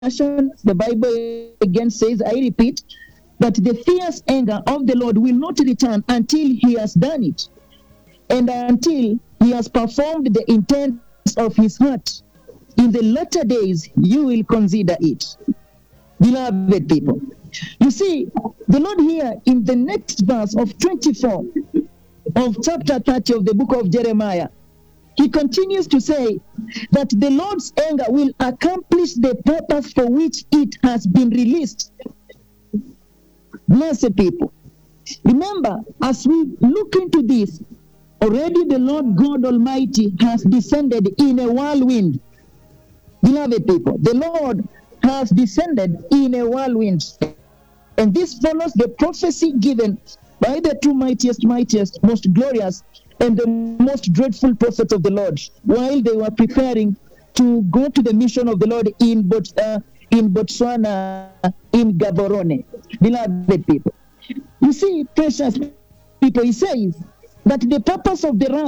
version, the Bible again says, I repeat, that the fierce anger of the Lord will not return until he has done it, and until he has performed the intents of his heart. In the latter days, you will consider it. Beloved people, you see, the Lord here in the next verse of 24 of chapter 30 of the book of Jeremiah, he continues to say that the Lord's anger will accomplish the purpose for which it has been released. Blessed people, remember, as we look into this, already the Lord God Almighty has descended in a whirlwind. Beloved people, the Lord has descended in a whirlwind. And this follows the prophecy given by the two mightiest, most glorious, and the most dreadful prophets of the Lord, while they were preparing to go to the mission of the Lord in Botswana, in Gaborone. Beloved people, you see, precious people, he says that the purpose of that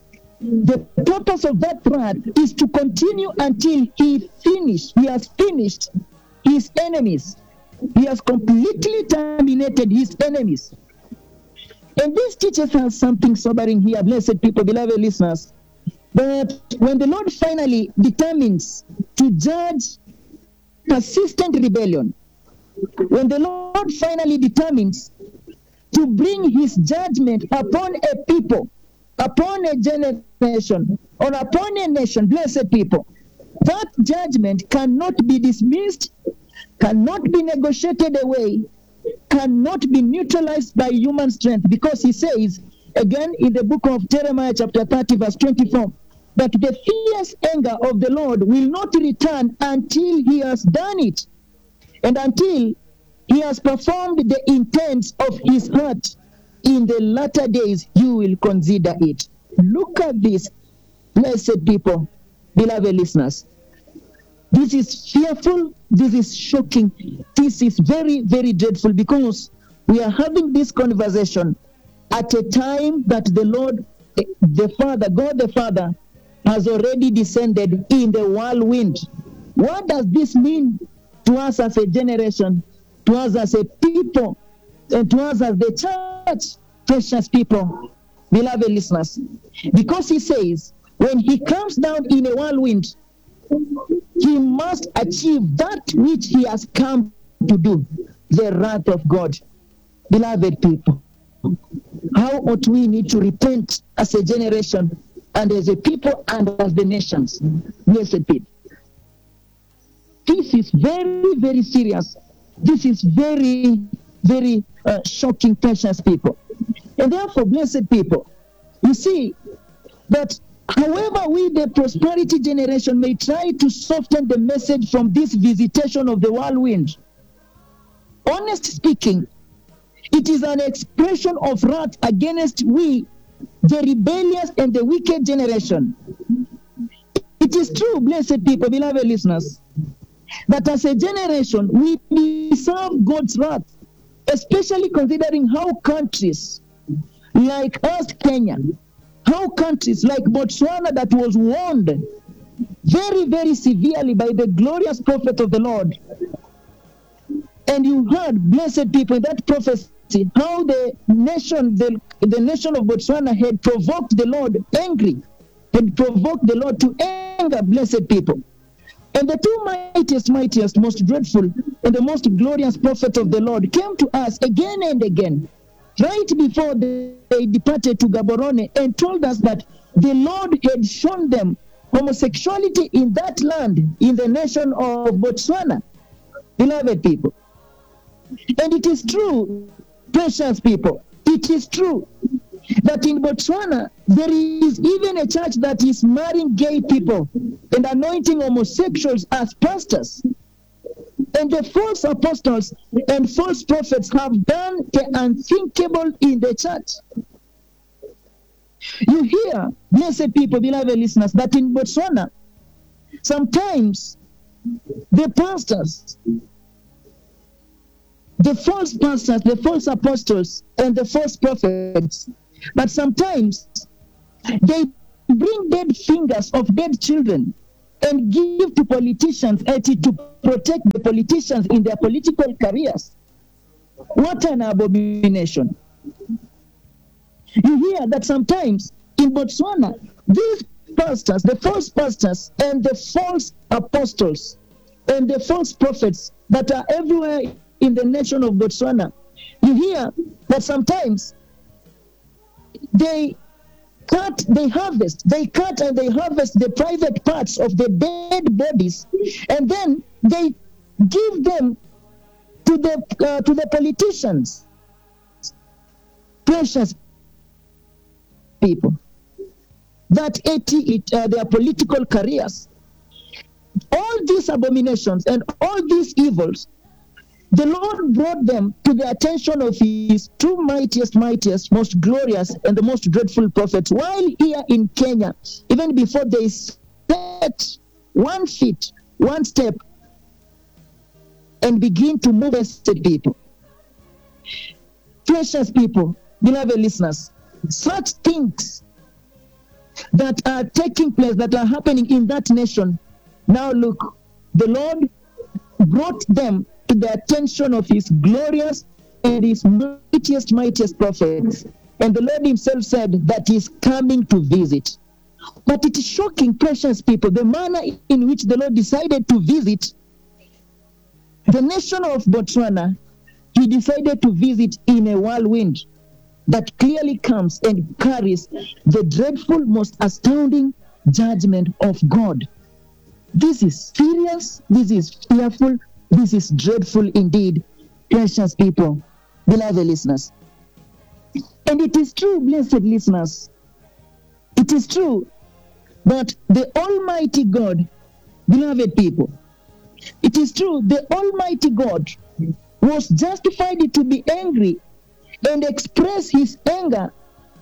wrath is to continue until he has finished his enemies. He has completely terminated his enemies. And this teaches us something sobering here, blessed people, beloved listeners, that when the Lord finally determines to judge persistent rebellion, when the Lord finally determines to bring his judgment upon a people, upon a generation, or upon a nation, blessed people, that judgment cannot be dismissed, cannot be negotiated away, cannot be neutralized by human strength, because he says, again in the book of Jeremiah chapter 30 verse 24, that the fierce anger of the Lord will not return until he has done it, and until he has performed the intents of his heart. In the latter days, you will consider it. Look at this, blessed people, beloved listeners. This is fearful, this is shocking, this is very, very dreadful, because we are having this conversation at a time that the Lord, the Father, God the Father, has already descended in the whirlwind. What does this mean to us as a generation, to us as a people, and to us as the church, precious people, beloved listeners? Because he says, when he comes down in a whirlwind, he must achieve that which he has come to do, the wrath of God. Beloved people, how ought we need to repent as a generation, and as a people, and as the nations? Blessed people, this is very, very serious. This is very, very shocking, precious people. And therefore, blessed people, you see that however we, the prosperity generation, may try to soften the message from this visitation of the whirlwind, honest speaking, it is an expression of wrath against we, the rebellious and the wicked generation. It is true, blessed people, beloved listeners, that as a generation we deserve God's wrath, especially considering how countries like us, Kenya, how countries like Botswana, that was warned very, very severely by the glorious prophet of the Lord. And you heard, blessed people, in that prophecy, how the nation, the nation of Botswana had provoked the Lord angry, had provoked the Lord to anger, blessed people. And the two mightiest, most dreadful, and the most glorious prophets of the Lord came to us again and again, right before they departed to Gaborone, and told us that the Lord had shown them homosexuality in that land, in the nation of Botswana, beloved people. And it is true, precious people, it is true that in Botswana there is even a church that is marrying gay people and anointing homosexuals as pastors. And the false apostles and false prophets have done the unthinkable in the church. You hear, blessed people, beloved listeners, that in Botswana, sometimes the pastors, the false pastors, the false apostles, and the false prophets, but sometimes they bring dead fingers of dead children and give to politicians to protect the politicians in their political careers. What an abomination. You hear that sometimes in Botswana, these pastors, the false pastors and the false apostles and the false prophets that are everywhere in the nation of Botswana, you hear that sometimes they cut and they harvest the private parts of the dead bodies, and then they give them to the politicians. Precious people that their political careers. All these abominations and all these evils, the Lord brought them to the attention of his two mightiest, most glorious, and the most dreadful prophets, while here in Kenya, even before they set 1 step, and begin to move blessed people. Precious people, beloved listeners, such things that are taking place, that are happening in that nation, now look, the Lord brought them to the attention of his glorious and his mightiest prophets. And the Lord himself said that he is coming to visit. But it is shocking, precious people, the manner in which the Lord decided to visit the nation of Botswana. He decided to visit in a whirlwind that clearly comes and carries the dreadful, most astounding judgment of God. This is serious, this is fearful, this is dreadful indeed, precious people, beloved listeners. And it is true, blessed listeners, it is true that the Almighty God, beloved people, it is true the Almighty God was justified to be angry and express his anger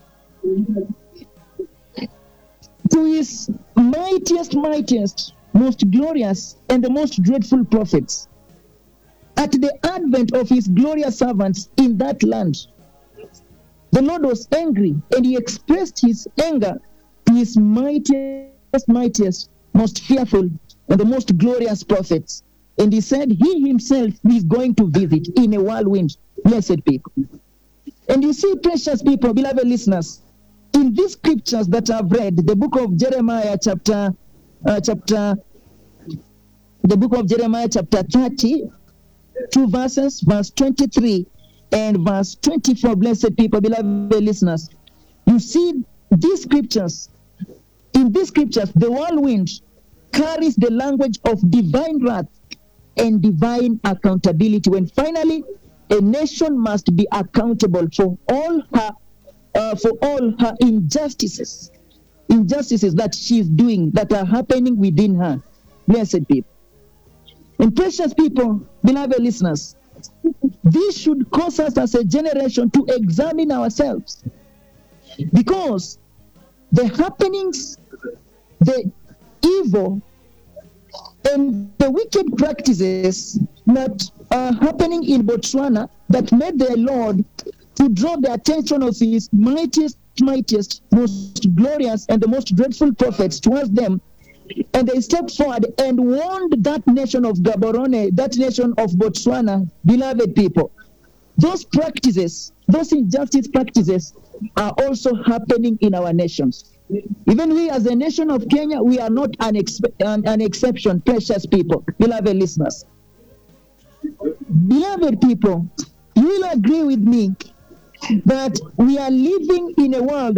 to his mightiest, most glorious, and the most dreadful prophets at the advent of his glorious servants in that land. The Lord was angry, and he expressed his anger to his mightiest, most fearful, and the most glorious prophets. And he said he himself is going to visit in a whirlwind, blessed people. And you see, precious people, beloved listeners, in these scriptures that I've read, the book of Jeremiah chapter 30, 2 verses, verse 23 and verse 24, blessed people, beloved listeners, you see these scriptures. In these scriptures, the whirlwind carries the language of divine wrath and divine accountability, when finally a nation must be accountable for all her injustices that she's doing, that are happening within her. Blessed people. And precious people, beloved listeners, this should cause us as a generation to examine ourselves, because the happenings, the evil, and the wicked practices that are happening in Botswana that made the Lord to draw the attention of his mightiest, most glorious, and the most dreadful prophets towards them. And they stepped forward and warned that nation of Gaborone, that nation of Botswana, beloved people. Those practices, those injustice practices are also happening in our nations. Even we as a nation of Kenya, we are not an exception, precious people, beloved listeners. Beloved people, you will agree with me that we are living in a world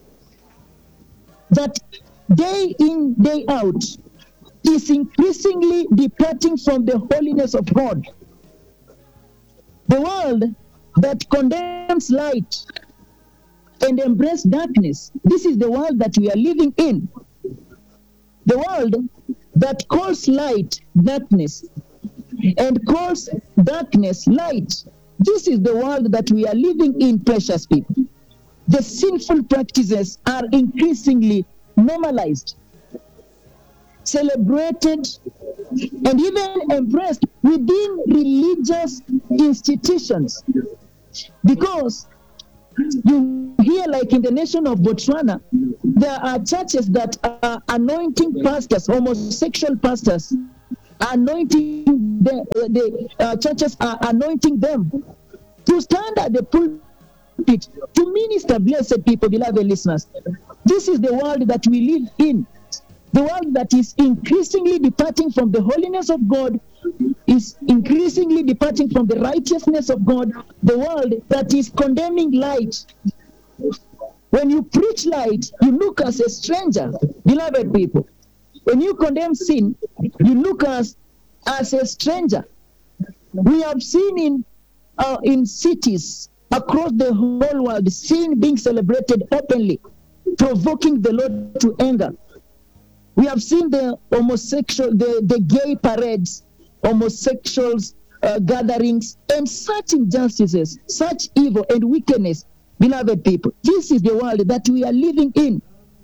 that day in, day out is increasingly departing from the holiness of God. The world that condemns light and embrace darkness. This is the world that we are living in. The world that calls light darkness and calls darkness light. This is the world that we are living in, precious people. The sinful practices are increasingly normalized, celebrated, and even embraced within religious institutions. Because you hear, like in the nation of Botswana, there are churches that are anointing pastors, homosexual pastors, anointing the churches are anointing them to stand at the pulpit to minister. Blessed people, beloved listeners, this is the world that we live in. The world that is increasingly departing from the holiness of God, is increasingly departing from the righteousness of God. The world that is condemning light. When you preach light, you look as a stranger, beloved people. When you condemn sin, you look as a stranger. We have seen in cities across the whole world, sin being celebrated openly, provoking the Lord to anger. We have seen the gay parades, homosexuals gatherings, and such injustices, such evil and wickedness, beloved people. This is the world that we are living in.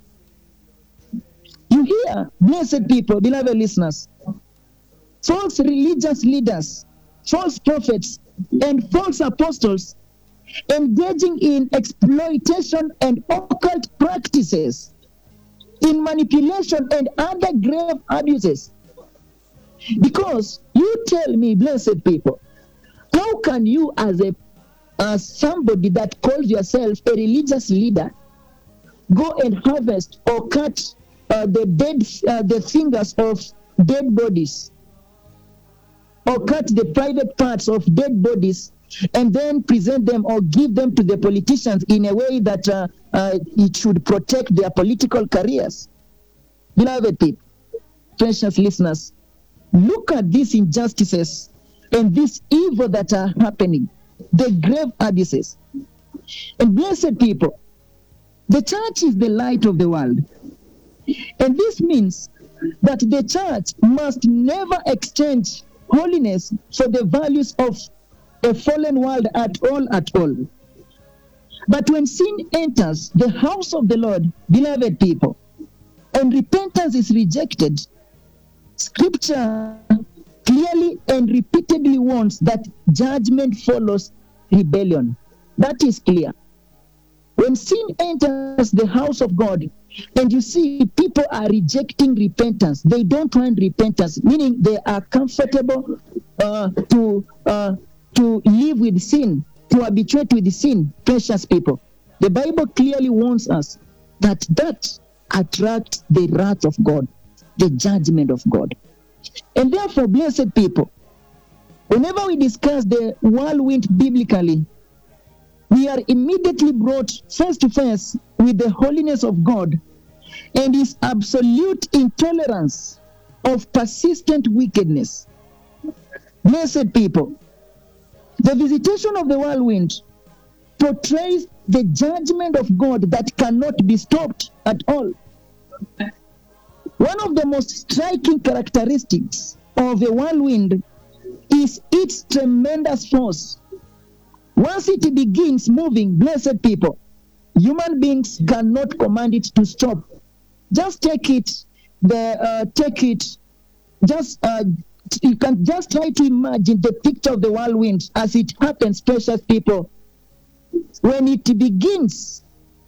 You hear, blessed people, beloved listeners, false religious leaders, false prophets, and false apostles engaging in exploitation and occult practices, in manipulation and other grave abuses. Because you tell me, blessed people, how can you as somebody that calls yourself a religious leader go and harvest or cut the fingers of dead bodies, or cut the private parts of dead bodies, and then present them or give them to the politicians in a way that it should protect their political careers? Beloved people, precious listeners, look at these injustices and this evil that are happening, the grave abuses. And blessed people, the church is the light of the world. And this means that the church must never exchange holiness for the values of a fallen world at all. But when sin enters the house of the Lord, beloved people, and repentance is rejected, Scripture clearly and repeatedly warns that judgment follows rebellion. That is clear. When sin enters the house of God, and you see people are rejecting repentance, they don't want repentance, meaning they are comfortable to live with sin, to habituate with sin, precious people. The Bible clearly warns us that attracts the wrath of God, the judgment of God. And therefore, blessed people, whenever we discuss the whirlwind biblically, we are immediately brought face to face with the holiness of God and his absolute intolerance of persistent wickedness. Blessed people, the visitation of the whirlwind portrays the judgment of God that cannot be stopped at all. One of the most striking characteristics of a whirlwind is its tremendous force. Once it begins moving, blessed people, human beings cannot command it to stop. Just you can just try to imagine the picture of the whirlwind as it happens, precious people. When it begins,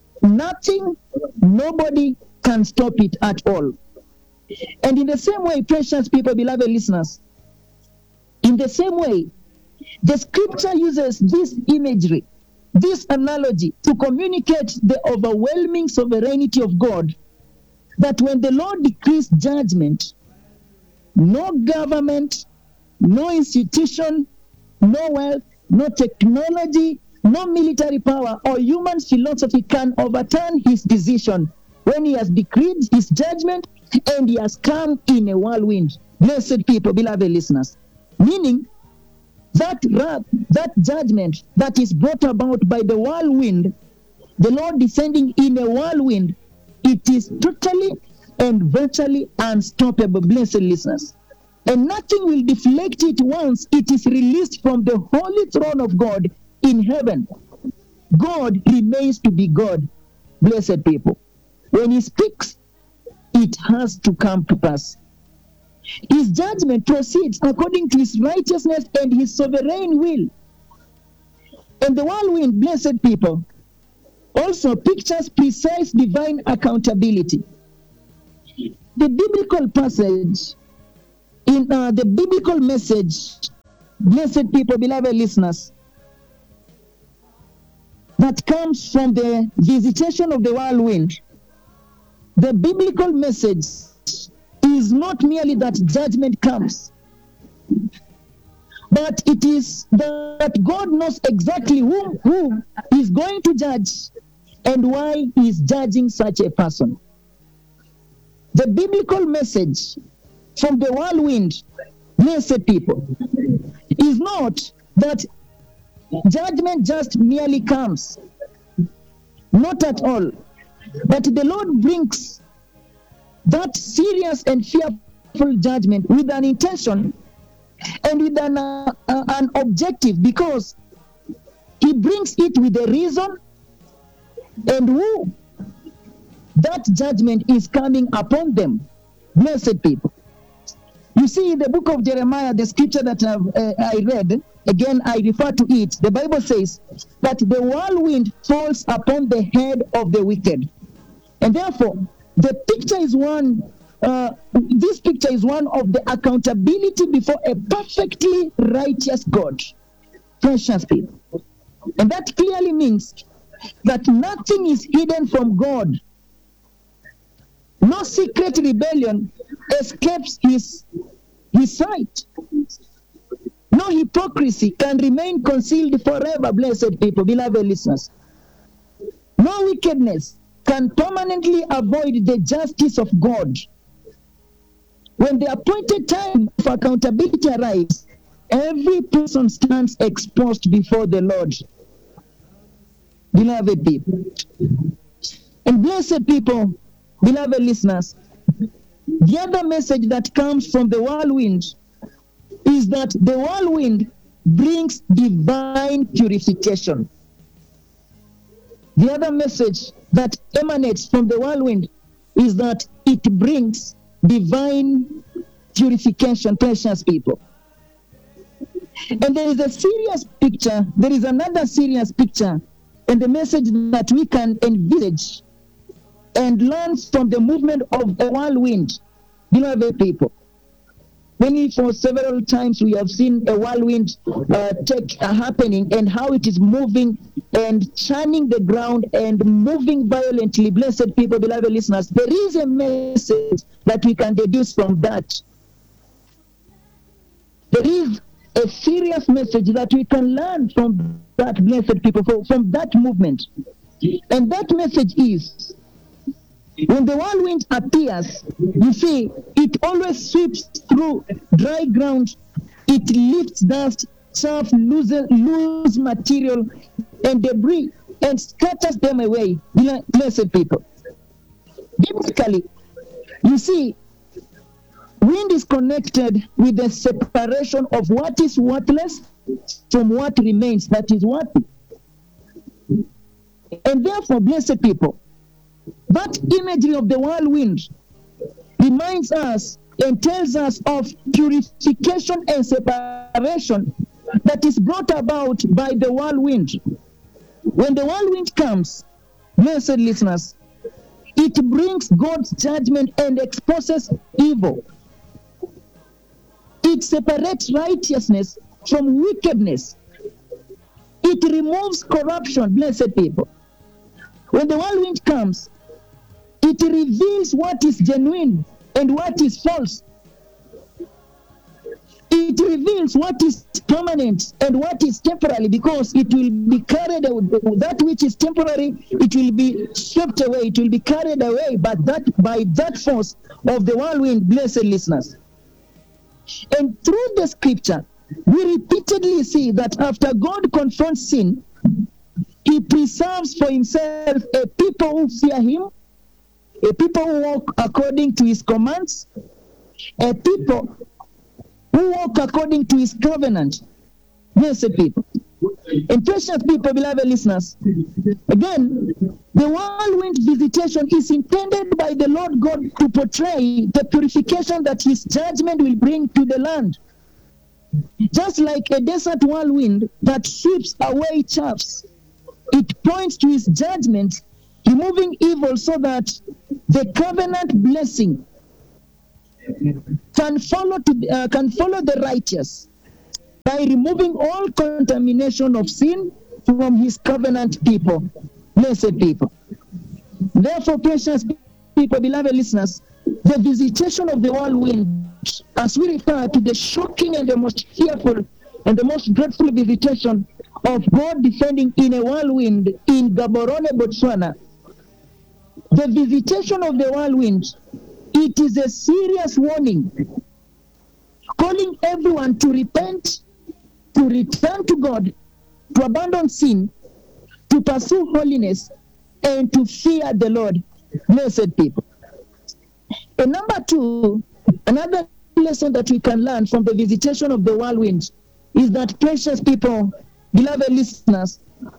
nobody can stop it at all. And in the same way, precious people, beloved listeners, in the same way, the Scripture uses this imagery, this analogy, to communicate the overwhelming sovereignty of God, that when the Lord decrees judgment, no government, no institution, no wealth, no technology, no military power or human philosophy can overturn his decision when he has decreed his judgment and he has come in a whirlwind. Blessed people, beloved listeners. Meaning, that wrath, that judgment that is brought about by the whirlwind, the Lord descending in a whirlwind, it is totally and virtually unstoppable, blessed listeners. And nothing will deflect it once it is released from the holy throne of God in heaven. God remains to be God, blessed people. When he speaks, it has to come to pass. His judgment proceeds according to his righteousness and his sovereign will. And the whirlwind, blessed people, also pictures precise divine accountability. The biblical passage in the biblical message, blessed people, beloved listeners, that comes from the visitation of the whirlwind, the biblical message is not merely that judgment comes, but it is that God knows exactly who is going to judge and why he is judging such a person. The biblical message from the whirlwind, blessed people, is not that judgment just merely comes. Not at all. But the Lord brings that serious and fearful judgment with an intention and with an objective, because he brings it with a reason and who that judgment is coming upon them. Blessed people. You see, in the book of Jeremiah, the scripture that I read, again I refer to it, the Bible says that the whirlwind falls upon the head of the wicked. And therefore, the picture is one, this picture is one of the accountability before a perfectly righteous God. Precious people. And that clearly means that nothing is hidden from God. No secret rebellion escapes his sight. No hypocrisy can remain concealed forever, blessed people, beloved listeners. No wickedness can permanently avoid the justice of God. When the appointed time of accountability arrives, every person stands exposed before the Lord. Beloved people. And blessed people, beloved listeners, the other message that comes from the whirlwind is that the whirlwind brings divine purification. The other message that emanates from the whirlwind is that it brings divine purification, precious people. And there is a serious picture, there is another serious picture, and the message that we can envisage and learn from the movement of a whirlwind, beloved people. Many, for several times, we have seen a whirlwind happening and how it is moving and churning the ground and moving violently. Blessed people, beloved listeners, there is a message that we can deduce from that. There is a serious message that we can learn from that, blessed people, from that movement. And that message is, when the whirlwind appears, you see, it always sweeps through dry ground. It lifts dust, chaff, loose material, and debris, and scatters them away. Blessed people. Biblically, you see, wind is connected with the separation of what is worthless from what remains, that is worthy. And therefore, blessed people, that imagery of the whirlwind reminds us and tells us of purification and separation that is brought about by the whirlwind. When the whirlwind comes, blessed listeners, it brings God's judgment and exposes evil. It separates righteousness from wickedness. It removes corruption, blessed people. When the whirlwind comes, it reveals what is genuine and what is false. It reveals what is permanent and what is temporary, because it will be carried away. That which is temporary, it will be swept away, it will be carried away, but that by that force of the whirlwind, blessed listeners. And through the scripture, we repeatedly see that after God confronts sin, he preserves for himself a people who fear him, a people who walk according to his commands, a people who walk according to his covenant. Blessed people. And precious people, beloved listeners, again, the whirlwind visitation is intended by the Lord God to portray the purification that his judgment will bring to the land. Just like a desert whirlwind that sweeps away chaffs, it points to his judgment, removing evil so that the covenant blessing can follow the righteous by removing all contamination of sin from his covenant people, blessed people. Therefore, precious people, beloved listeners, the visitation of the whirlwind, as we refer to the shocking and the most fearful and the most dreadful visitation of God descending in a whirlwind in Gaborone, Botswana, the visitation of the whirlwind, it is a serious warning, calling everyone to repent, to return to God, to abandon sin, to pursue holiness, and to fear the Lord, blessed people. And number two, another lesson that we can learn from the visitation of the whirlwind is that, precious people, beloved listeners,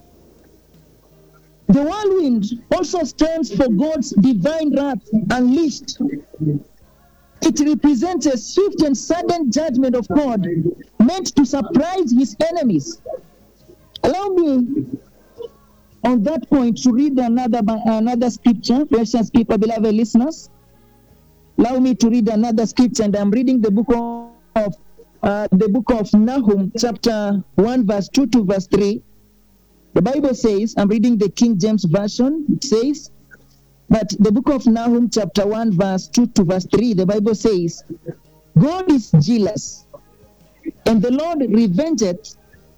the whirlwind also stands for God's divine wrath unleashed. It represents a swift and sudden judgment of God meant to surprise his enemies. Allow me on that point to read another scripture, precious people, beloved listeners. Allow me to read another scripture, and I'm reading the book of Nahum, chapter 1, verse 2 to verse 3. The Bible says, I'm reading the King James Version, it says, but the book of Nahum, chapter 1, verse 2 to verse 3, the Bible says, God is jealous, and the Lord revengeth,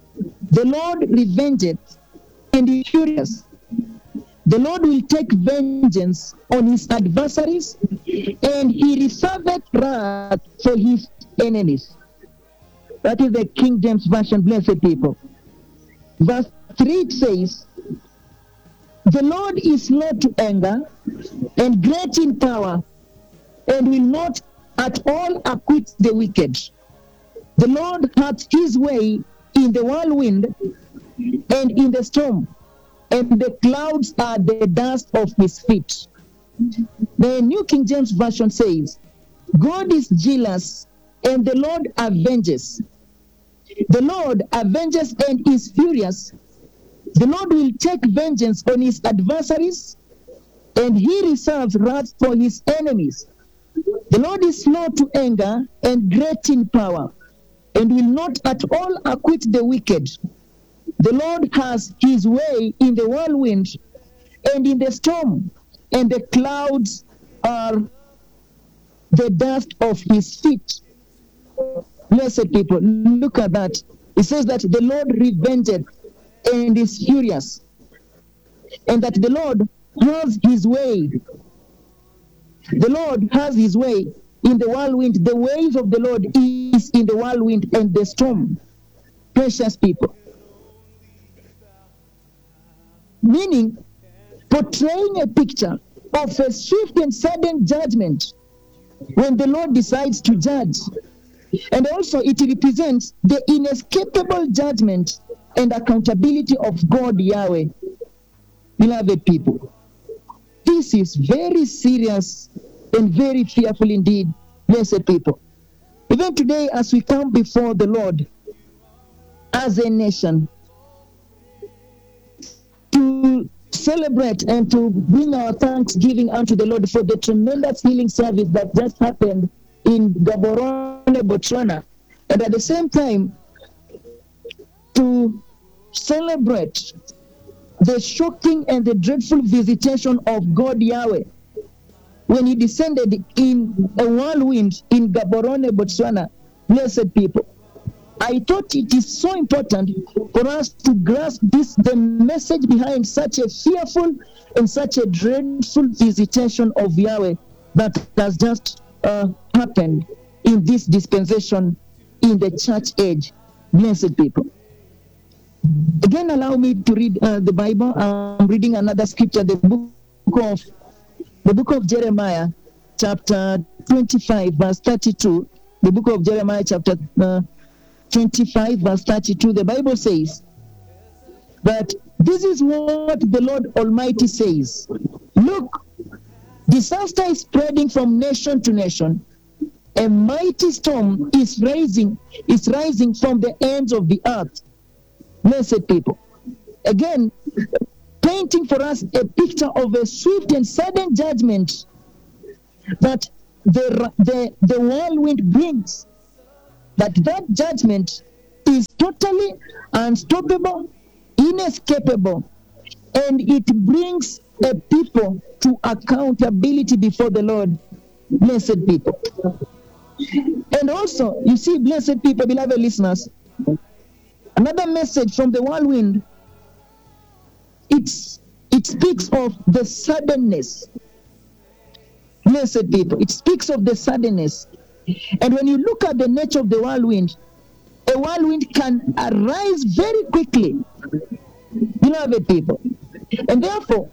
and is furious. The Lord will take vengeance on his adversaries, and he reserveth wrath for his enemies. That is the King James Version, blessed people. Verse 3 it says, the Lord is slow to anger and great in power, and will not at all acquit the wicked. The Lord hath his way in the whirlwind and in the storm, and the clouds are the dust of his feet. The New King James Version says, God is jealous, and the Lord avenges. The Lord avenges and is furious. The Lord will take vengeance on his adversaries, and he reserves wrath for his enemies. The Lord is slow to anger and great in power, and will not at all acquit the wicked. The Lord has his way in the whirlwind and in the storm, and the clouds are the dust of his feet. Blessed people, look at that. It says that the Lord revengeth and is furious, and that the Lord has his way. The Lord has his way in the whirlwind. The ways of the Lord is in the whirlwind and the storm. Precious people. Meaning, portraying a picture of a swift and sudden judgment when the Lord decides to judge. And also it represents the inescapable judgment and accountability of God Yahweh. Beloved people, this is very serious and very fearful indeed, blessed people. Even today, as we come before the Lord as a nation to celebrate and to bring our thanksgiving unto the Lord for the tremendous healing service that just happened in Gaborone, Botswana, and at the same time to celebrate the shocking and the dreadful visitation of God Yahweh when he descended in a whirlwind in Gaborone, Botswana. Blessed people, I thought it is so important for us to grasp the message behind such a fearful and such a dreadful visitation of Yahweh that has just happened in this dispensation in the church age. Blessed people. Again, allow me to read the Bible. I'm reading another scripture, the book of Jeremiah, chapter 25, verse 32. The book of Jeremiah, chapter 25, verse 32. The Bible says that this is what the Lord Almighty says. Look, disaster is spreading from nation to nation. A mighty storm is rising from the ends of the earth. Blessed people. Again, painting for us a picture of a swift and sudden judgment that the whirlwind brings. That judgment is totally unstoppable, inescapable, and it brings a people to accountability before the Lord. Blessed people. And also, you see, blessed people, beloved listeners, another message from the whirlwind, it speaks of the suddenness. Blessed people, it speaks of the suddenness. And when you look at the nature of the whirlwind, a whirlwind can arise very quickly, beloved people. And therefore,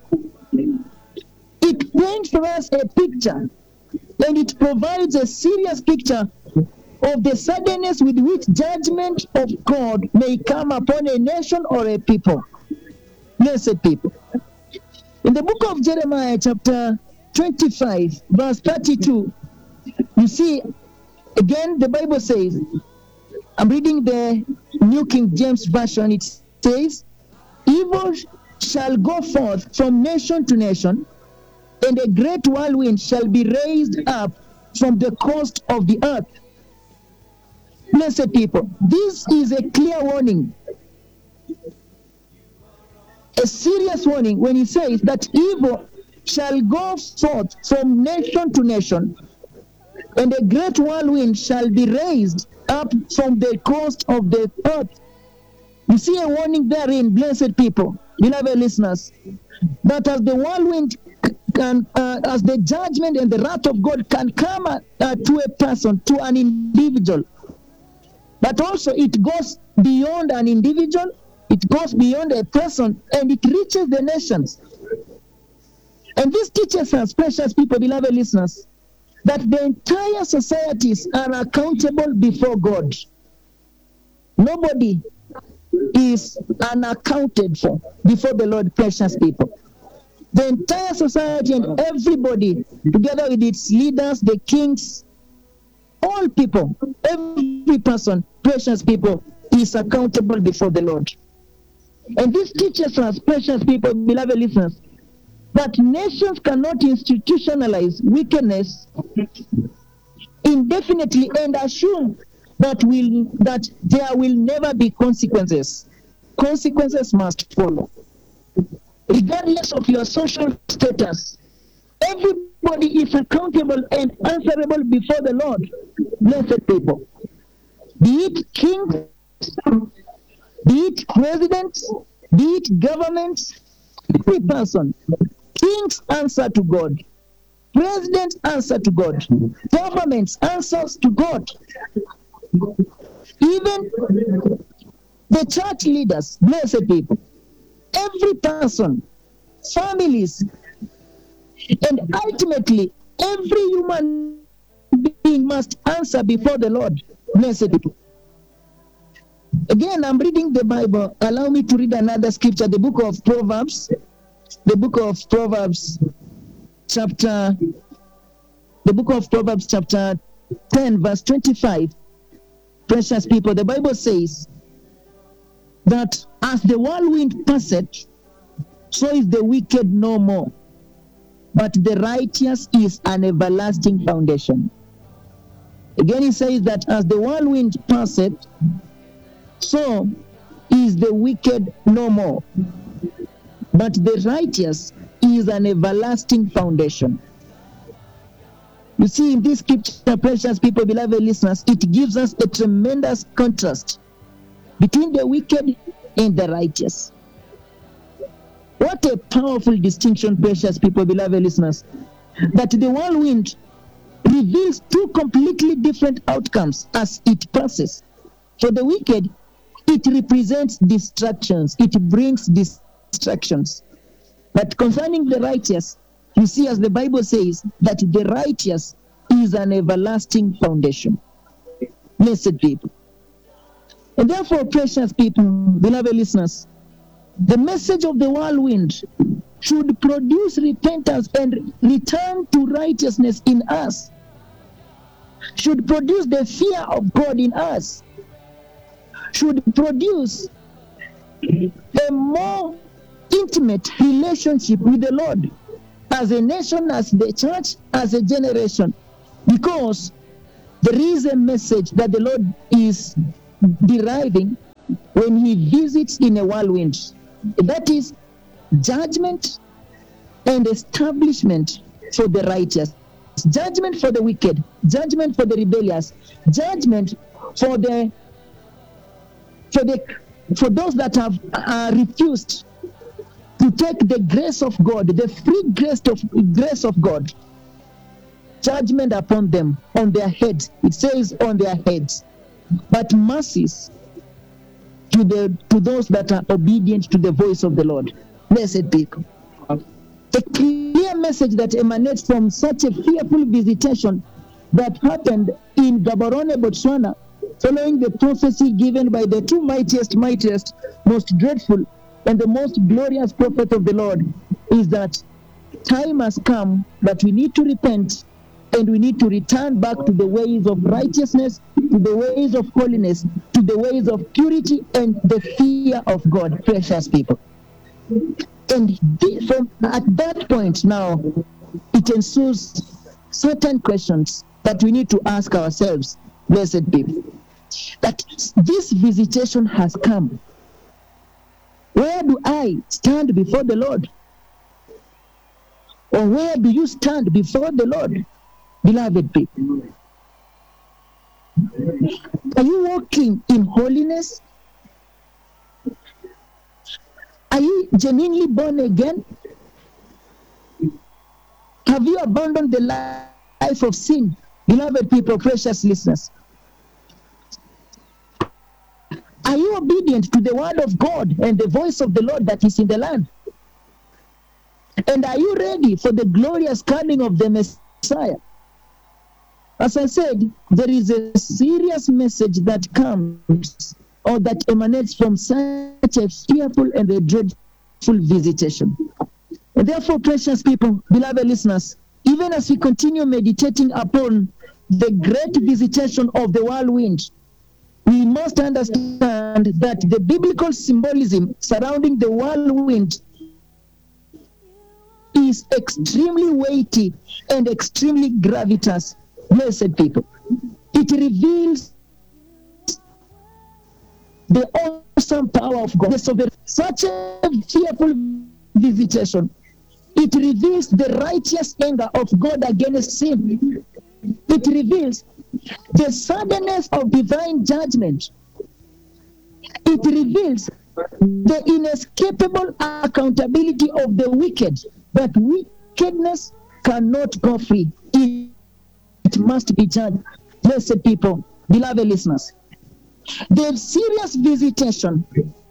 it paints for us a picture, and it provides a serious picture of the suddenness with which judgment of God may come upon a nation or a people. Blessed people. In the book of Jeremiah, chapter 25, verse 32, you see, again, the Bible says, I'm reading the New King James Version, it says, evil shall go forth from nation to nation, and a great whirlwind shall be raised up from the coast of the earth. Blessed people, this is a clear warning, a serious warning when he says that evil shall go forth from nation to nation, and a great whirlwind shall be raised up from the coast of the earth. You see a warning therein, blessed people, beloved listeners, that as the whirlwind can, as the judgment and the wrath of God can come to a person, to an individual, but also it goes beyond an individual, it goes beyond a person, and it reaches the nations. And this teaches us, precious people, beloved listeners, that the entire societies are accountable before God. Nobody is unaccounted for before the Lord, precious people. The entire society and everybody, together with its leaders, the kings, all people, every person, precious people, is accountable before the Lord. And this teaches us, precious people, beloved listeners, that nations cannot institutionalize wickedness indefinitely and assume that there will never be consequences. Consequences must follow. Regardless of your social status, everybody is accountable and answerable before the Lord. Blessed people. Be it kings, be it presidents, be it governments, every person. Kings answer to God. Presidents answer to God. Governments answers to God. Even the church leaders, blessed people, every person, families, and ultimately every human being must answer before the Lord. Blessed people. Again, I'm reading the Bible. Allow me to read another scripture, the book of Proverbs. The book of Proverbs, chapter 10, verse 25. Precious people, the Bible says that as the whirlwind passeth, so is the wicked no more, but the righteous is an everlasting foundation. Again, he says that as the whirlwind passeth, so is the wicked no more, but the righteous is an everlasting foundation. You see, in this scripture, precious people, beloved listeners, it gives us a tremendous contrast between the wicked and the righteous. What a powerful distinction, precious people, beloved listeners, that the whirlwind reveals two completely different outcomes as it passes. For the wicked, it represents distractions. It brings distractions. But concerning the righteous, you see, as the Bible says, that the righteous is an everlasting foundation. Blessed people. And therefore, precious people, beloved listeners, the message of the whirlwind should produce repentance and return to righteousness in us. Should produce the fear of God in us. Should produce a more intimate relationship with the Lord as a nation, as the church, as a generation, because there is a message that the Lord is deriving when he visits in a whirlwind. That is judgment and establishment for the righteous, judgment for the wicked, judgment for the rebellious, judgment for those that have refused to take the grace of God, the free grace of God. Judgment upon them, on their heads. It says on their heads. But mercies to those that are obedient to the voice of the Lord. Blessed people. A clear message that emanates from such a fearful visitation that happened in Gaborone, Botswana, following the prophecy given by the two mightiest, most dreadful, and the most glorious prophet of the Lord, is that time has come that we need to repent and we need to return back to the ways of righteousness, to the ways of holiness, to the ways of purity and the fear of God, precious people. And at that point now, it ensues certain questions that we need to ask ourselves, blessed people. That this visitation has come. Where do I stand before the Lord? Or where do you stand before the Lord, beloved people? Are you walking in holiness? Are you genuinely born again? Have you abandoned the life of sin, beloved people, precious listeners? Are you obedient to the word of God and the voice of the Lord that is in the land? And are you ready for the glorious coming of the Messiah? As I said, there is a serious message that comes or that emanates from such a fearful and a dreadful visitation. And therefore, precious people, beloved listeners, even as we continue meditating upon the great visitation of the whirlwind, we must understand that the biblical symbolism surrounding the whirlwind is extremely weighty and extremely gravitas, blessed people. It reveals the awesome power of God. Such a fearful visitation, it reveals the righteous anger of God against sin. It reveals the suddenness of divine judgment. It reveals the inescapable accountability of the wicked, that wickedness cannot go free. It must be judged. Blessed people, beloved listeners, the serious visitation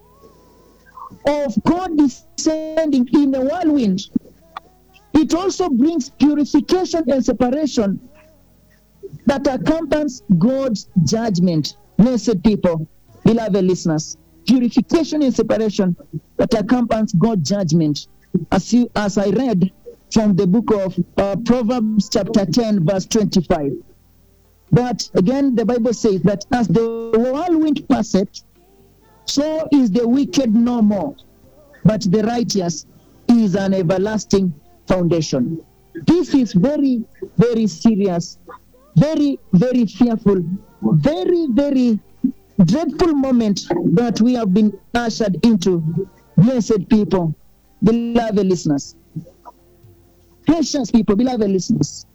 of God descending in a whirlwind, it also brings purification and separation that accompanies God's judgment. Blessed people, beloved listeners, purification and separation that accompanies God's judgment. As I read from the book of Proverbs chapter 10, verse 25. But again, the Bible says that as the whirlwind passeth, so is the wicked no more, but the righteous is an everlasting foundation. This is very, very serious, very, very fearful, very, very dreadful moment that we have been ushered into, blessed people, beloved listeners. Precious people, beloved listeners.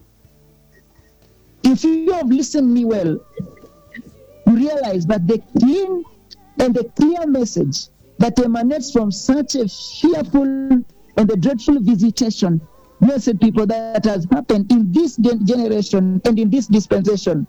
If you have listened me well, you realize that the clean and the clear message that emanates from such a fearful and a dreadful visitation, blessed people, that has happened in this generation and in this dispensation,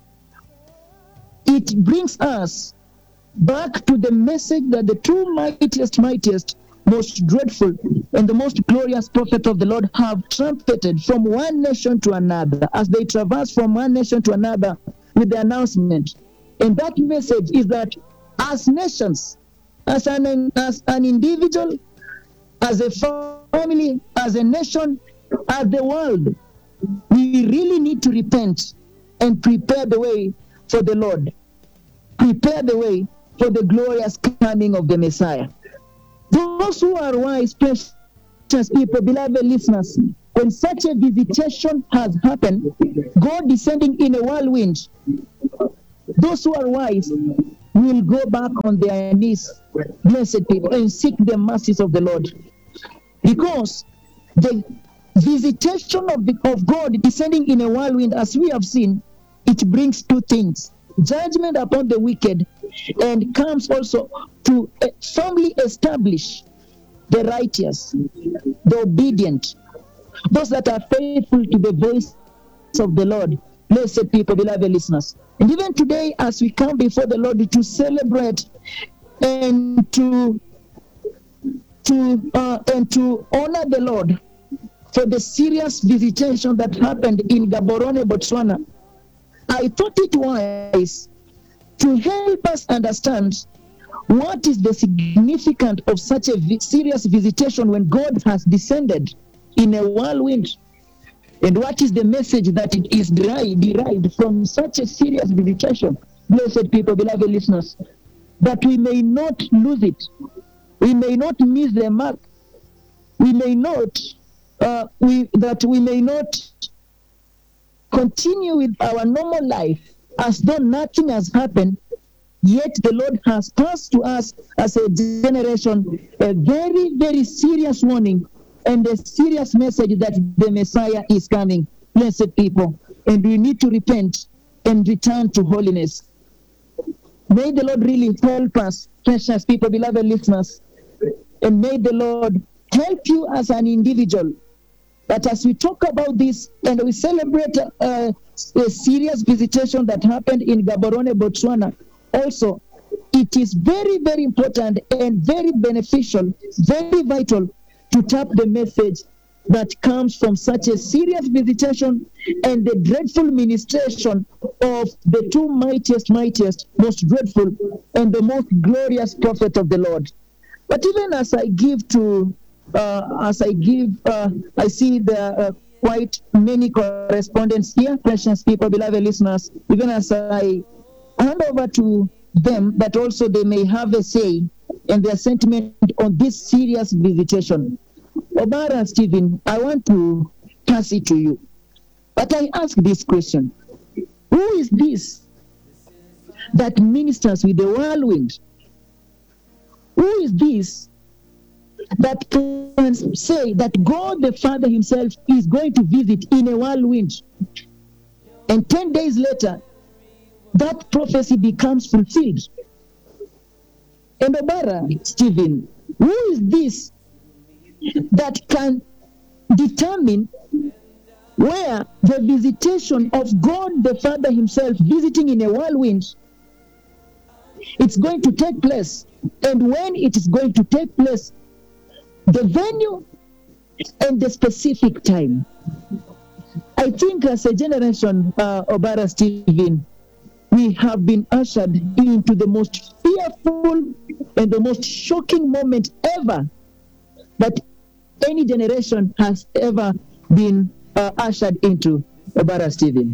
it brings us back to the message that the two mightiest, most dreadful, and the most glorious prophet of the Lord have trumpeted from one nation to another as they traverse from one nation to another with the announcement. And that message is that as nations, as an individual, as a family, as a nation, as the world, we really need to repent and prepare the way for the Lord. Prepare the way for the glorious coming of the Messiah. Those who are wise, precious people, beloved listeners, when such a visitation has happened, God descending in a whirlwind, those who are wise will go back on their knees, blessed people, and seek the mercies of the Lord. Because the visitation of God descending in a whirlwind, as we have seen, it brings two things: judgment upon the wicked, and comes also to firmly establish the righteous, the obedient, those that are faithful to the voice of the Lord. Blessed people, beloved listeners. And even today, as we come before the Lord to celebrate and to honor the Lord for the serious visitation that happened in Gaborone, Botswana, I thought it wise to help us understand what is the significance of such a serious visitation when God has descended in a whirlwind, and what is the message that it is derived from such a serious visitation. Blessed people, beloved listeners, that we may not lose it, we may not miss the mark, we may not continue with our normal life as though nothing has happened. Yet the Lord has passed to us as a generation a very, very serious warning and a serious message that the Messiah is coming. Blessed people, and we need to repent and return to holiness. May the Lord really help us, precious people, beloved listeners, and may the Lord help you as an individual, that as we talk about this and we celebrate a serious visitation that happened in Gaborone, Botswana, also, it is very, very important and very beneficial, very vital to tap the message that comes from such a serious visitation and the dreadful ministration of the two mightiest, most dreadful, and the most glorious prophet of the Lord. But even as I give I see the quite many correspondents here, precious people, beloved listeners, even as I hand over to them, that also they may have a say in their sentiment on this serious visitation. Obara Stephen, I want to pass it to you. But I ask this question: who is this that ministers with the whirlwind? Who is this that can say that God the Father himself is going to visit in a whirlwind, and 10 days later that prophecy becomes fulfilled? And Obara Stephen, who is this that can determine where the visitation of God the Father himself visiting in a whirlwind it's going to take place, and when it is going to take place, the venue and the specific time? I think as a generation, Obara Stephen, we have been ushered into the most fearful and the most shocking moment ever that any generation has ever been ushered into. Obara Stephen.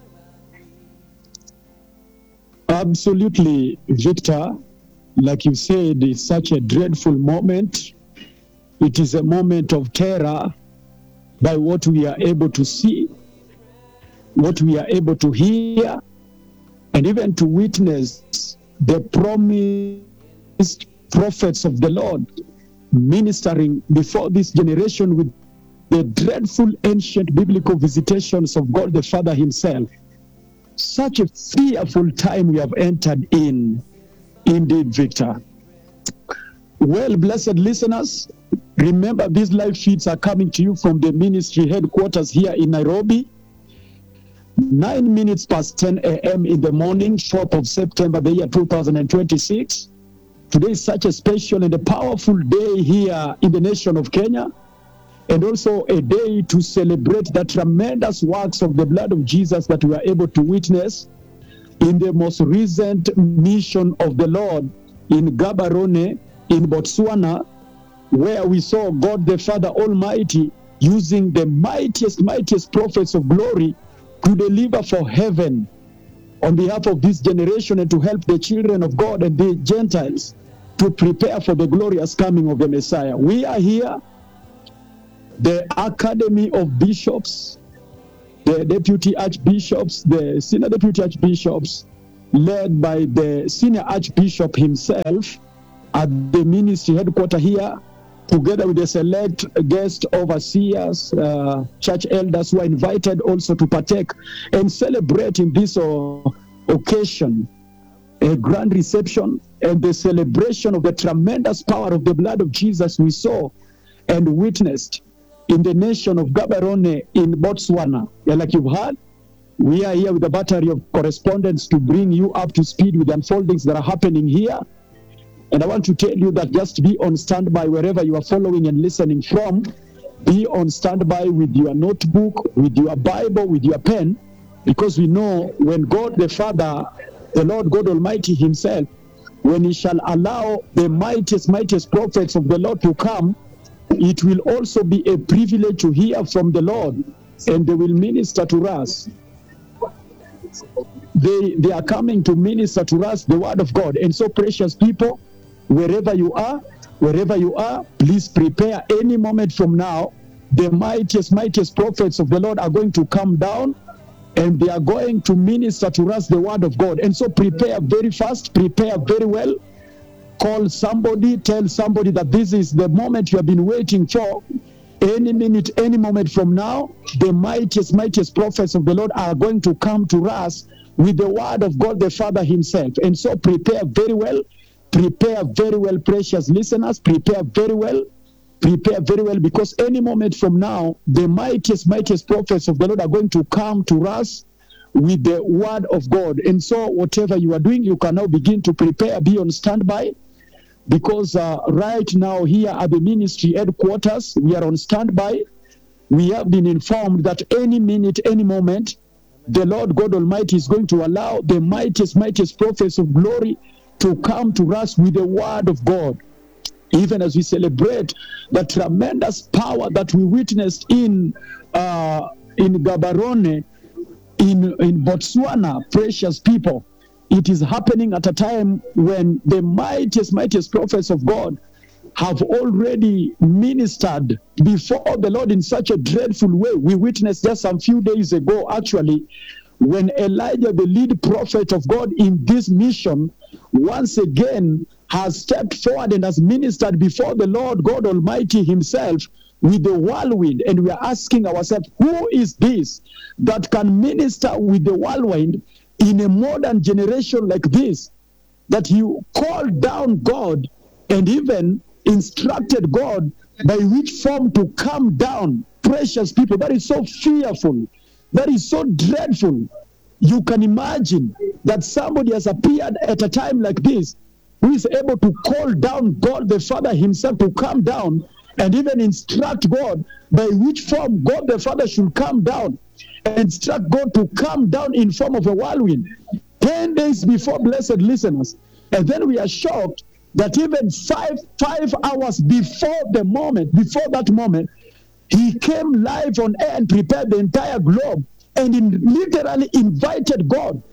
Absolutely, Victor. Like you said, it's such a dreadful moment. It is a moment of terror by what we are able to see, what we are able to hear, and even to witness the promised prophets of the Lord ministering before this generation with the dreadful ancient biblical visitations of God the Father himself. Such a fearful time we have entered in, indeed, Victor. Well, blessed listeners, remember these live feeds are coming to you from the ministry headquarters here in Nairobi. 9 minutes past 10 a.m. in the morning, 4th of September, the year 2026. Today is such a special and a powerful day here in the nation of Kenya, and also a day to celebrate the tremendous works of the blood of Jesus that we are able to witness in the most recent mission of the Lord in Gaborone, in Botswana, where we saw God the Father Almighty using the mightiest prophets of glory to deliver for heaven on behalf of this generation and to help the children of God and the Gentiles to prepare for the glorious coming of the Messiah. We are here, the Academy of Bishops, the deputy archbishops, the senior deputy archbishops, led by the senior archbishop himself at the ministry headquarters here, together with the select guest overseers, church elders who are invited also to partake and celebrate in this occasion, a grand reception and the celebration of the tremendous power of the blood of Jesus we saw and witnessed in the nation of Gaborone in Botswana. Yeah, like you've heard, we are here with a battery of correspondents to bring you up to speed with the unfoldings that are happening here. And I want to tell you that just be on standby wherever you are following and listening from. Be on standby with your notebook, with your Bible, with your pen, because we know when God the Father, the Lord God Almighty himself, when he shall allow the mightiest prophets of the Lord to come, it will also be a privilege to hear from the Lord, and they will minister to us. They are coming to minister to us the word of God. And so, precious people, wherever you are, please prepare. Any moment from now, the mightiest prophets of the Lord are going to come down, and they are going to minister to us the word of God. And so prepare very fast, prepare very well. Call somebody, tell somebody that this is the moment you have been waiting for. Any minute, any moment from now, the mightiest prophets of the Lord are going to come to us with the word of God the Father himself. And so prepare very well, precious listeners, prepare very well, because any moment from now, the mightiest prophets of the Lord are going to come to us with the word of God. And so whatever you are doing, you can now begin to prepare, be on standby, because right now here at the ministry headquarters, we are on standby. We have been informed that any minute, any moment, the Lord God Almighty is going to allow the mightiest prophets of glory to come to us with the word of God. Even as we celebrate the tremendous power that we witnessed in Gaborone, in Botswana, precious people, it is happening at a time when the mightiest prophets of God have already ministered before the Lord in such a dreadful way. We witnessed just a few days ago, actually, when Elijah, the lead prophet of God in this mission, once again has stepped forward and has ministered before the Lord God Almighty himself with the whirlwind. And we are asking ourselves, who is this that can minister with the whirlwind in a modern generation like this? That you called down God and even instructed God by which form to come down. Precious people, that is so fearful. That is so dreadful. You can imagine that somebody has appeared at a time like this, who is able to call down God the Father himself to come down and even instruct God by which form God the Father should come down, and instruct God to come down in form of a whirlwind 10 days before, blessed listeners. And then we are shocked that even five hours before that moment, he came live on air and prepared the entire globe and literally invited God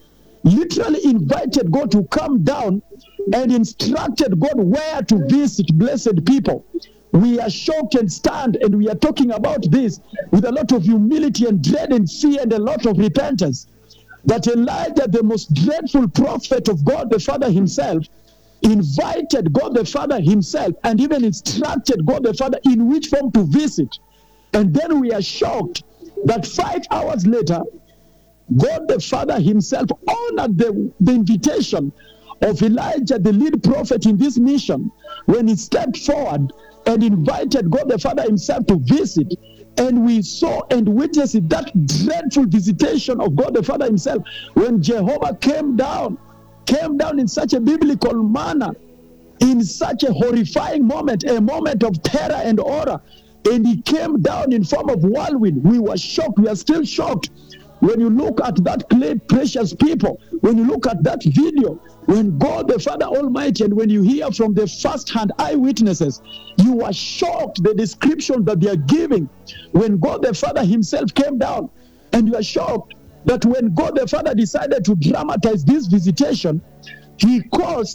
to come down and instructed God where to visit, blessed people. We are shocked and stunned, and we are talking about this with a lot of humility and dread and fear and a lot of repentance. That Elijah, the most dreadful prophet of God the Father himself, invited God the Father himself and even instructed God the Father in which form to visit. And then we are shocked that 5 hours later, God the Father himself honored the invitation of Elijah, the lead prophet in this mission, when he stepped forward and invited God the Father himself to visit. And we saw and witnessed that dreadful visitation of God the Father himself, when Jehovah came down in such a biblical manner, in such a horrifying moment, a moment of terror and horror. And he came down in form of whirlwind. We were shocked. We are still shocked. When you look at that clip, precious people, when you look at that video, when God the Father Almighty, and when you hear from the first-hand eyewitnesses, you are shocked the description that they are giving when God the Father himself came down. And you are shocked that when God the Father decided to dramatize this visitation, he caused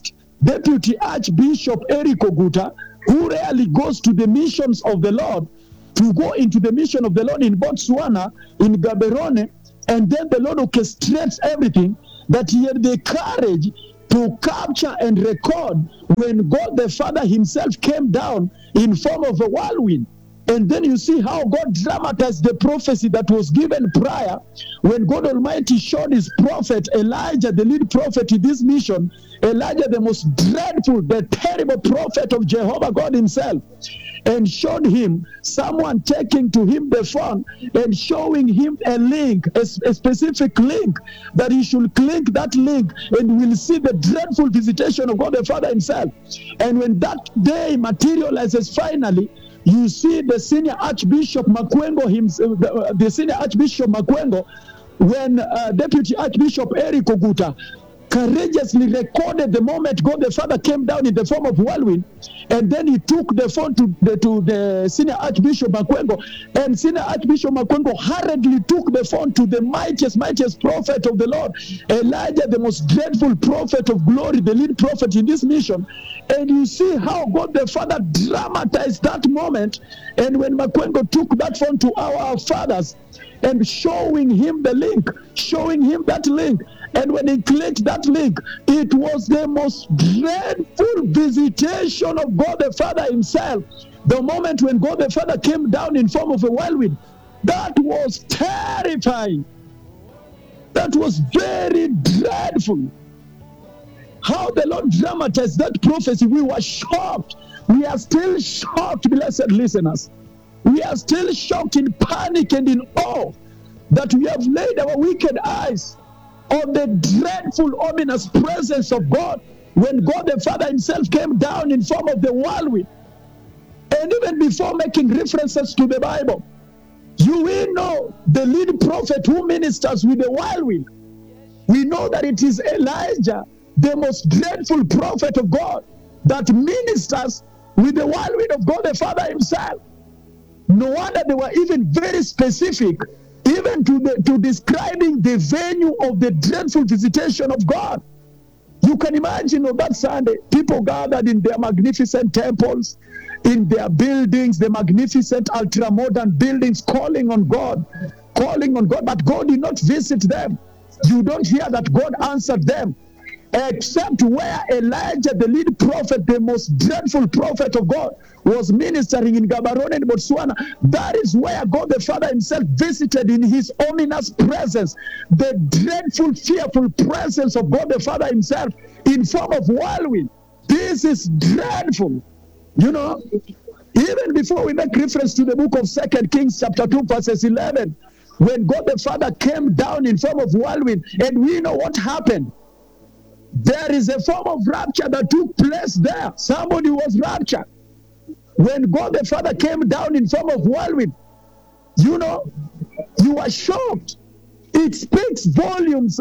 Deputy Archbishop Eric Oguta, who rarely goes to the missions of the Lord, to go into the mission of the Lord in Botswana, in Gaborone, and then the Lord orchestrates everything, that he had the courage to capture and record when God the Father himself came down in form of a whirlwind. And then you see how God dramatized the prophecy that was given prior when God Almighty showed his prophet Elijah, the lead prophet in this mission, Elijah, the most dreadful, the terrible prophet of Jehovah God himself, and showed him someone taking to him the phone and showing him a link, a specific link, that he should click that link and will see the dreadful visitation of God the Father himself. And when that day materializes finally, you see the senior Archbishop Makwengo himself, the senior Archbishop Makwengo, when Deputy Archbishop Eric Oguta courageously recorded the moment God the Father came down in the form of whirlwind, and then he took the phone to the senior Archbishop Makwengo, and senior Archbishop Makwengo hurriedly took the phone to the mightiest prophet of the Lord, Elijah, the most dreadful prophet of glory, the lead prophet in this mission. And you see how God the Father dramatized that moment. And when Makwengo took that phone to our fathers and showing him the link, showing him that link, and when he clicked that link, it was the most dreadful visitation of God the Father himself. The moment when God the Father came down in form of a whirlwind, that was terrifying. That was very dreadful. How the Lord dramatized that prophecy, we were shocked. We are still shocked, blessed listeners. We are still shocked, in panic and in awe, that we have laid our wicked eyes on the dreadful, ominous presence of God when God the Father himself came down in form of the whirlwind. And even before making references to the Bible, we know the lead prophet who ministers with the whirlwind. We know that it is Elijah, the most dreadful prophet of God, that ministers with the whirlwind of God the Father himself. No wonder they were even very specific, even to describing the venue of the dreadful visitation of God. You can imagine on that Sunday, people gathered in their magnificent temples, in their buildings, the magnificent ultra-modern buildings, calling on God, but God did not visit them. You don't hear that God answered them, except where Elijah, the lead prophet, the most dreadful prophet of God, was ministering in Gaborone in Botswana. That is where God the Father himself visited in his ominous presence, the dreadful, fearful presence of God the Father himself in form of whirlwind. This is dreadful. You know, even before we make reference to the book of 2 Kings chapter 2 verses 11, when God the Father came down in form of whirlwind, and we know what happened. There is a form of rapture that took place there. Somebody was raptured. When God the Father came down in form of whirlwind, you know, you are shocked. It speaks volumes.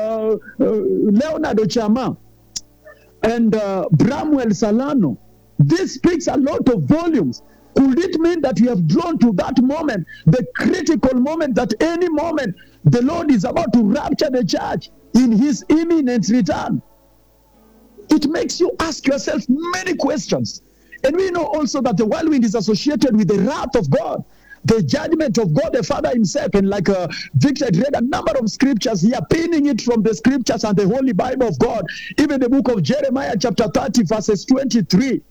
Leonardo Chama and Bramwell Salano. This speaks a lot of volumes. Could it mean that we have drawn to that moment, the critical moment, that any moment the Lord is about to rapture the church in his imminent return? It makes you ask yourself many questions. And we know also that the whirlwind is associated with the wrath of God, the judgment of God the Father himself. And like Victor read a number of scriptures here, pinning it from the scriptures and the Holy Bible of God, even the book of Jeremiah chapter 30 verses 23.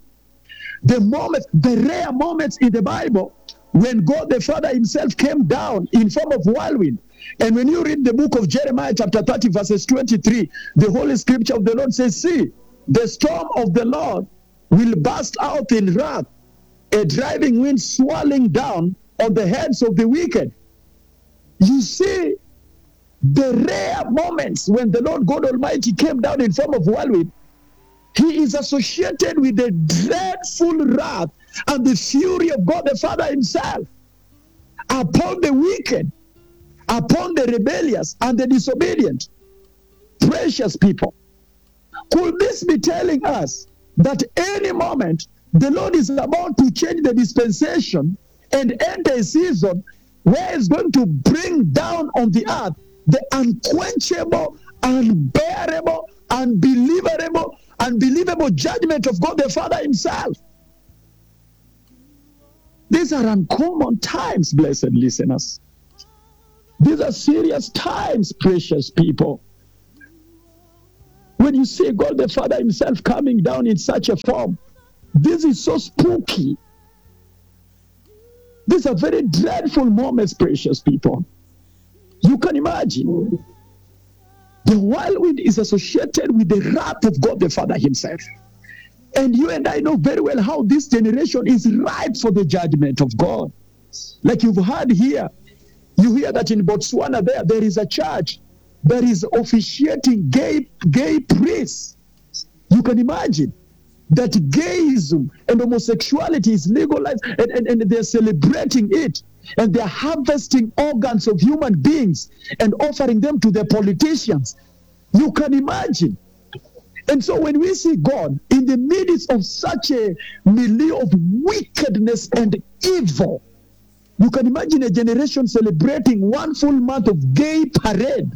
The rare moments in the Bible when God the Father himself came down in form of whirlwind. And when you read the book of Jeremiah chapter 30 verses 23, the Holy Scripture of the Lord says, see, the storm of the Lord will burst out in wrath, a driving wind swirling down on the heads of the wicked. You see, the rare moments when the Lord God Almighty came down in form of whirlwind, he is associated with the dreadful wrath and the fury of God the Father himself upon the wicked, upon the rebellious and the disobedient. Precious people, could this be telling us that any moment the Lord is about to change the dispensation and enter a season where he's going to bring down on the earth the unquenchable, unbearable, unbelievable, unbelievable judgment of God the Father himself. These are uncommon times, blessed listeners. These are serious times, precious people. When you see God the Father himself coming down in such a form, this is so spooky. These are very dreadful moments, precious people. You can imagine. The whirlwind is associated with the wrath of God the Father himself. And you and I know very well how this generation is ripe for the judgment of God. Like you've heard here, you hear that in Botswana there is a church that is officiating gay priests. You can imagine that gayism and homosexuality is legalized, and they're celebrating it. And they're harvesting organs of human beings and offering them to the politicians. You can imagine. And so when we see God in the midst of such a milieu of wickedness and evil, you can imagine a generation celebrating 1 full month of gay parade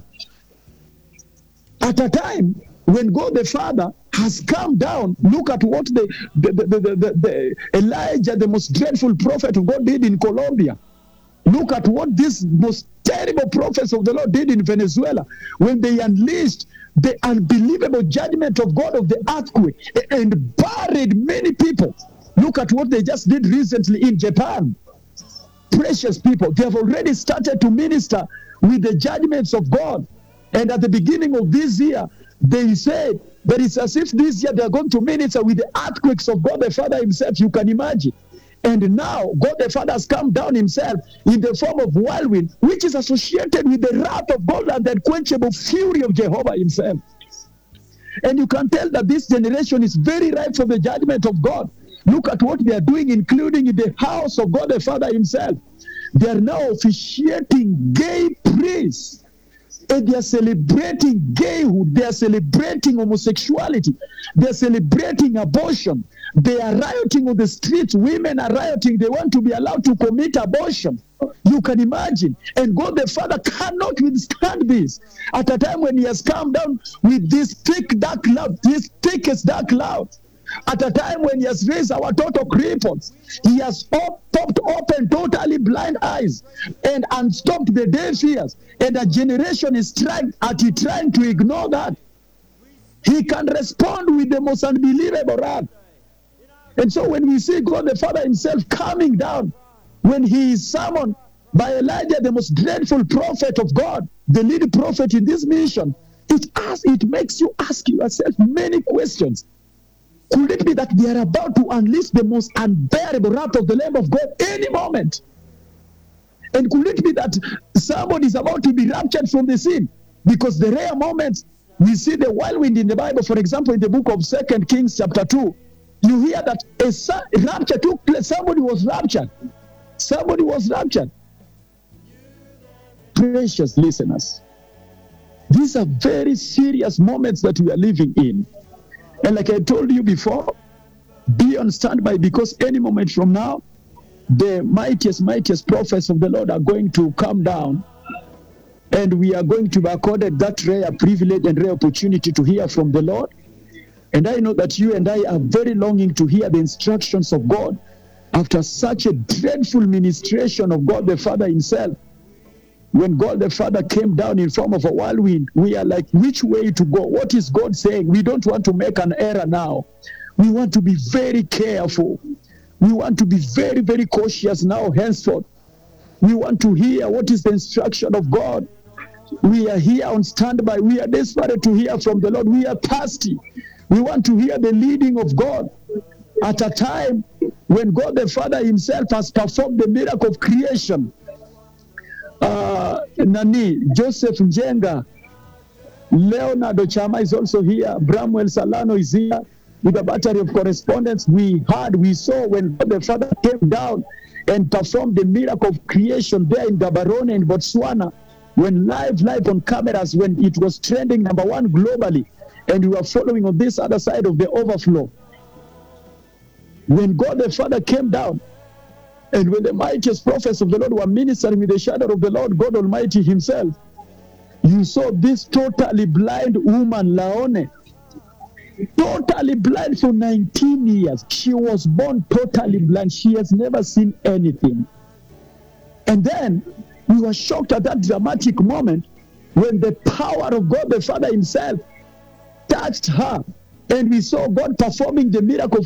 at a time when God the Father has come down. Look at what the Elijah, the most dreadful prophet of God, did in Colombia. Look at what these most terrible prophets of the Lord did in Venezuela when they unleashed the unbelievable judgment of God of the earthquake and buried many people. Look at what they just did recently in Japan. Precious people, they have already started to minister with the judgments of God. And at the beginning of this year, they said that it's as if this year they're going to minister with the earthquakes of God the Father himself. You can imagine. And now God the Father has come down himself in the form of whirlwind, which is associated with the wrath of God and the unquenchable fury of Jehovah himself. And you can tell that this generation is very ripe for the judgment of God. Look at what they are doing, including in the house of God the Father himself. They are now officiating gay priests. And they are celebrating gayhood. They are celebrating homosexuality. They are celebrating abortion. They are rioting on the streets. Women are rioting. They want to be allowed to commit abortion. You can imagine. And God the Father cannot withstand this. At a time when he has come down with this thick dark cloud, this thickest dark cloud. At a time when he has raised our total cripples, he has popped open totally blind eyes and unstopped the deaf ears, and a generation is trying to ignore that. He can respond with the most unbelievable wrath. And so when we see God the Father himself coming down, when he is summoned by Elijah, the most dreadful prophet of God, the lead prophet in this mission, it makes you ask yourself many questions. Could it be that they are about to unleash the most unbearable wrath of the Lamb of God any moment? And could it be that somebody is about to be raptured from the scene? Because the rare moments we see the whirlwind in the Bible, for example, in the book of 2 Kings chapter 2, you hear that a rapture took place. Somebody was raptured. Somebody was raptured. Precious listeners, these are very serious moments that we are living in. And like I told you before, be on standby, because any moment from now, the mightiest prophets of the Lord are going to come down, and we are going to be accorded that rare privilege and rare opportunity to hear from the Lord. And I know that you and I are very longing to hear the instructions of God after such a dreadful ministration of God the Father himself. When God the Father came down in form of a whirlwind, we are like, which way to go? What is God saying? We don't want to make an error now. We want to be very careful. We want to be very, very cautious now, henceforth. We want to hear what is the instruction of God. We are here on standby. We are desperate to hear from the Lord. We are thirsty. We want to hear the leading of God at a time when God the Father himself has performed the miracle of creation. Joseph Njenga, Leonardo Chama is also here. Bramwell Salano is here with a battery of correspondence. We saw when God the Father came down and performed the miracle of creation there in Gaborone in Botswana, when live on cameras, when it was trending #1 globally, and we were following on this other side of the overflow. When God the Father came down, and when the mightiest prophets of the Lord were ministering with the shadow of the Lord God Almighty himself, you saw this totally blind woman, Laone, totally blind for 19 years. She was born totally blind. She has never seen anything. And then we were shocked at that dramatic moment when the power of God the Father himself touched her. And we saw God performing the miracle